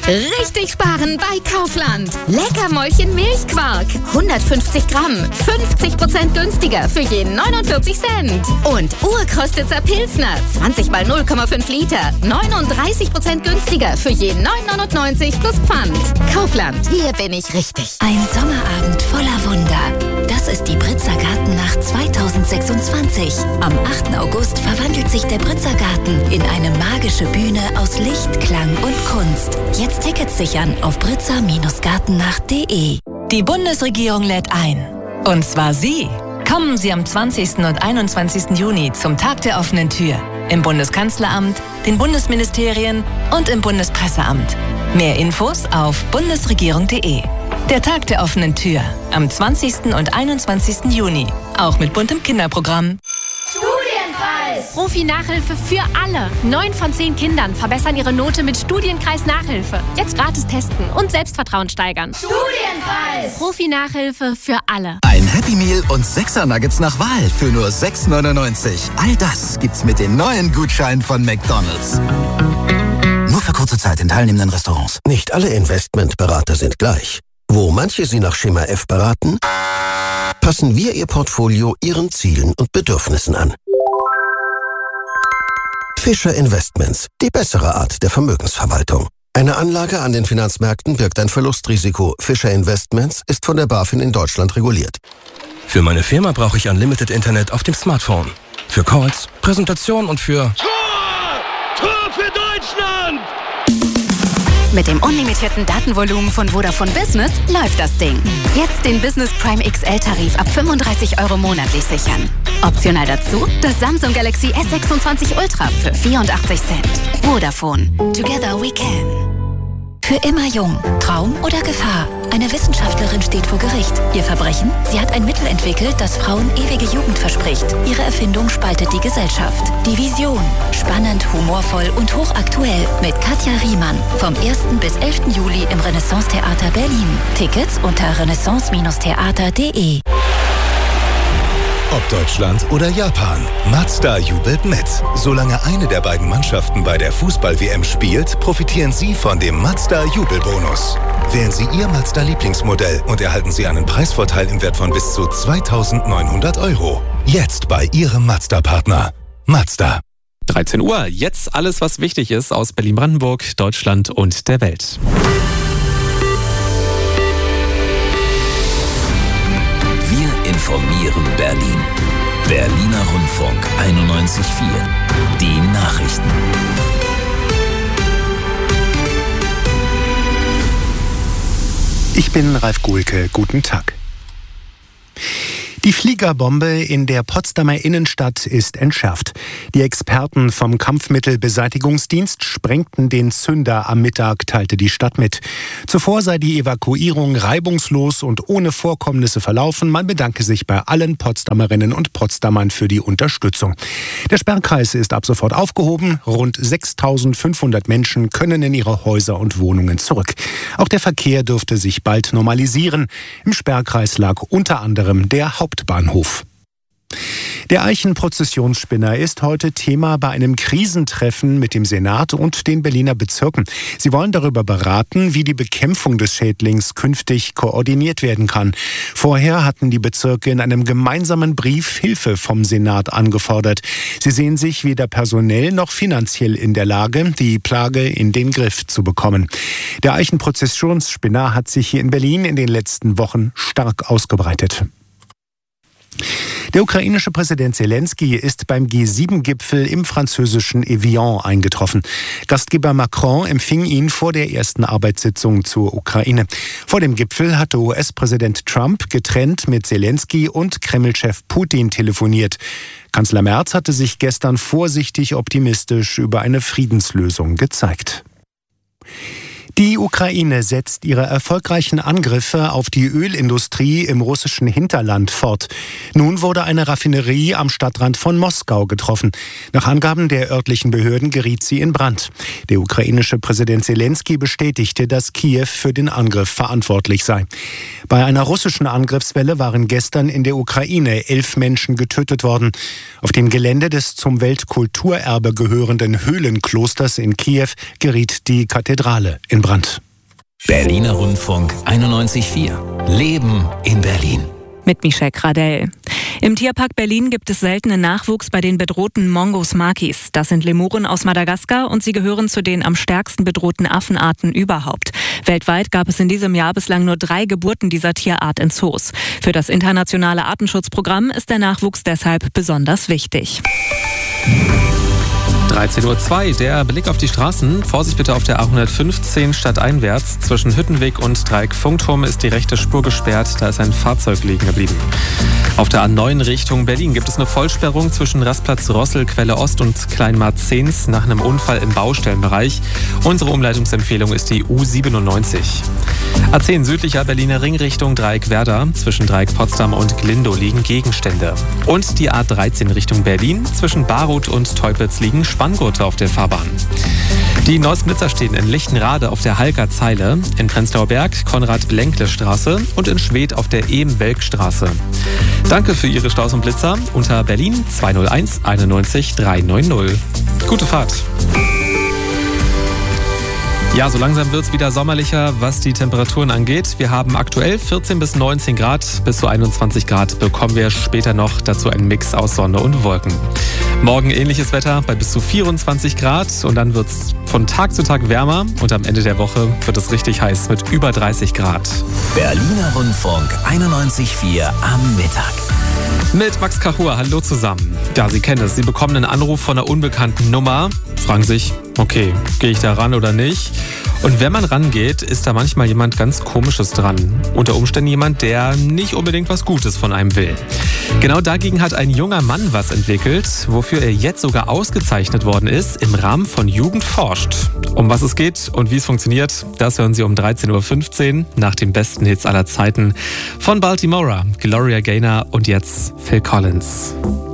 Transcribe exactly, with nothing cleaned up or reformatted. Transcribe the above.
Richtig sparen bei Kaufland. Leckermäulchen Milchquark. hundertfünfzig Gramm. fünfzig Prozent günstiger für je neunundvierzig Cent. Und Urkrostitzer Pilsner. zwanzig mal null Komma fünf Liter. neununddreißig Prozent günstiger für je neun neunundneunzig plus Pfand. Kaufland. Hier bin ich richtig. Ein Sommerabend voller Wunder. Das ist die Britzer Gartennacht zweitausendsechsundzwanzig. Am achten August verwandelt sich der Britzer Garten in eine magische Bühne aus Licht, Klang und Kunst. Jetzt Tickets sichern auf britzer gartennacht punkt de. Die Bundesregierung lädt ein. Und zwar Sie. Kommen Sie am zwanzigsten und einundzwanzigsten Juni zum Tag der offenen Tür. Im Bundeskanzleramt, den Bundesministerien und im Bundespresseamt. Mehr Infos auf bundesregierung punkt de. Der Tag der offenen Tür. Am zwanzigsten und einundzwanzigsten Juni. Auch mit buntem Kinderprogramm. Studienkreis! Profi-Nachhilfe für alle. Neun von zehn Kindern verbessern ihre Note mit Studienkreis-Nachhilfe. Jetzt gratis testen und Selbstvertrauen steigern. Studienkreis! Profi-Nachhilfe für alle. Ein Happy Meal und sechser Nuggets nach Wahl für nur sechs neunundneunzig. All das gibt's mit den neuen Gutscheinen von McDonald's. Nur für kurze Zeit in teilnehmenden Restaurants. Nicht alle Investmentberater sind gleich. Wo manche Sie nach Schema F beraten, passen wir Ihr Portfolio Ihren Zielen und Bedürfnissen an. Fischer Investments, die bessere Art der Vermögensverwaltung. Eine Anlage an den Finanzmärkten birgt ein Verlustrisiko. Fischer Investments ist von der BaFin in Deutschland reguliert. Für meine Firma brauche ich Unlimited Internet auf dem Smartphone. Für Calls, Präsentation und für... Tor! Tor für Deutschland! Mit dem unlimitierten Datenvolumen von Vodafone Business läuft das Ding. Jetzt den Business Prime X L-Tarif ab fünfunddreißig Euro monatlich sichern. Optional dazu das Samsung Galaxy S sechsundzwanzig Ultra für vierundachtzig Cent. Vodafone. Together we can. Für immer jung. Traum oder Gefahr? Eine Wissenschaftlerin steht vor Gericht. Ihr Verbrechen? Sie hat ein Mittel entwickelt, das Frauen ewige Jugend verspricht. Ihre Erfindung spaltet die Gesellschaft. Die Vision. Spannend, humorvoll und hochaktuell mit Katja Riemann. Vom ersten bis elften Juli im Renaissance-Theater Berlin. Tickets unter renaissance theater punkt de. Ob Deutschland oder Japan, Mazda jubelt mit. Solange eine der beiden Mannschaften bei der Fußball-W M spielt, profitieren Sie von dem Mazda-Jubelbonus. Wählen Sie Ihr Mazda-Lieblingsmodell und erhalten Sie einen Preisvorteil im Wert von bis zu zweitausendneunhundert Euro. Jetzt bei Ihrem Mazda-Partner. Mazda. dreizehn Uhr, jetzt alles, was wichtig ist aus Berlin-Brandenburg, Deutschland und der Welt. Wir informieren Berlin. Berliner Rundfunk einundneunzig Komma vier. Die Nachrichten. Ich bin Ralf Guhlke. Guten Tag. Die Fliegerbombe in der Potsdamer Innenstadt ist entschärft. Die Experten vom Kampfmittelbeseitigungsdienst sprengten den Zünder am Mittag, teilte die Stadt mit. Zuvor sei die Evakuierung reibungslos und ohne Vorkommnisse verlaufen. Man bedanke sich bei allen Potsdamerinnen und Potsdamern für die Unterstützung. Der Sperrkreis ist ab sofort aufgehoben. Rund sechstausendfünfhundert Menschen können in ihre Häuser und Wohnungen zurück. Auch der Verkehr dürfte sich bald normalisieren. Im Sperrkreis lag unter anderem der Hauptbahnhof. Bahnhof. Der Eichenprozessionsspinner ist heute Thema bei einem Krisentreffen mit dem Senat und den Berliner Bezirken. Sie wollen darüber beraten, wie die Bekämpfung des Schädlings künftig koordiniert werden kann. Vorher hatten die Bezirke in einem gemeinsamen Brief Hilfe vom Senat angefordert. Sie sehen sich weder personell noch finanziell in der Lage, die Plage in den Griff zu bekommen. Der Eichenprozessionsspinner hat sich hier in Berlin in den letzten Wochen stark ausgebreitet. Der ukrainische Präsident Zelensky ist beim G sieben Gipfel im französischen Evian eingetroffen. Gastgeber Macron empfing ihn vor der ersten Arbeitssitzung zur Ukraine. Vor dem Gipfel hatte U S-Präsident Trump getrennt mit Zelensky und Kreml-Chef Putin telefoniert. Kanzler Merz hatte sich gestern vorsichtig optimistisch über eine Friedenslösung gezeigt. Die Ukraine setzt ihre erfolgreichen Angriffe auf die Ölindustrie im russischen Hinterland fort. Nun wurde eine Raffinerie am Stadtrand von Moskau getroffen. Nach Angaben der örtlichen Behörden geriet sie in Brand. Der ukrainische Präsident Zelensky bestätigte, dass Kiew für den Angriff verantwortlich sei. Bei einer russischen Angriffswelle waren gestern in der Ukraine elf Menschen getötet worden. Auf dem Gelände des zum Weltkulturerbe gehörenden Höhlenklosters in Kiew geriet die Kathedrale in Brandt. Berliner Rundfunk einundneunzig Komma vier. Leben in Berlin. Mit Michelle Gradell. Im Tierpark Berlin gibt es seltenen Nachwuchs bei den bedrohten Mongos makis. Das sind Lemuren aus Madagaskar und sie gehören zu den am stärksten bedrohten Affenarten überhaupt. Weltweit gab es in diesem Jahr bislang nur drei Geburten dieser Tierart in Zoos. Für das internationale Artenschutzprogramm ist der Nachwuchs deshalb besonders wichtig. dreizehn Uhr zwei, der Blick auf die Straßen. Vorsicht bitte auf der A hundertfünfzehn stadteinwärts. Zwischen Hüttenweg und Dreieck-Funkturm ist die rechte Spur gesperrt. Da ist ein Fahrzeug liegen geblieben. Auf der A neun Richtung Berlin gibt es eine Vollsperrung zwischen Rastplatz Rossel, Quelle Ost und Kleinmarzens nach einem Unfall im Baustellenbereich. Unsere Umleitungsempfehlung ist die U siebenundneunzig. A zehn südlicher Berliner Ring Richtung Dreieck-Werder. Zwischen Dreieck-Potsdam und Glindow liegen Gegenstände. Und die A dreizehn Richtung Berlin. Zwischen Baruth und Teupitz liegen Spanngurte auf der Fahrbahn. Die neuesten Blitzer stehen in Lichtenrade auf der Halker Zeile, in Prenzlauer Berg Konrad-Blenkle-Straße und in Schwedt auf der Ehm-Welk-Straße. Danke für Ihre Staus und Blitzer unter Berlin zwei null eins einundneunzig dreihundertneunzig. Gute Fahrt. Ja, so langsam wird es wieder sommerlicher, was die Temperaturen angeht. Wir haben aktuell vierzehn bis neunzehn Grad, bis zu einundzwanzig Grad bekommen wir später noch. Dazu einen Mix aus Sonne und Wolken. Morgen ähnliches Wetter bei bis zu vierundzwanzig Grad und dann wird es von Tag zu Tag wärmer und am Ende der Woche wird es richtig heiß mit über dreißig Grad. Berliner Rundfunk einundneunzig Komma vier am Mittag. Mit Max Kachur, hallo zusammen. Ja, Sie kennen es, Sie bekommen einen Anruf von einer unbekannten Nummer, fragen sich, okay, gehe ich da ran oder nicht? Und wenn man rangeht, ist da manchmal jemand ganz Komisches dran. Unter Umständen jemand, der nicht unbedingt was Gutes von einem will. Genau dagegen hat ein junger Mann was entwickelt, wofür er jetzt sogar ausgezeichnet worden ist im Rahmen von Jugend forscht. Um was es geht und wie es funktioniert, das hören Sie um dreizehn Uhr fünfzehn nach den besten Hits aller Zeiten von Baltimora, Gloria Gaynor und jetzt Phil Collins.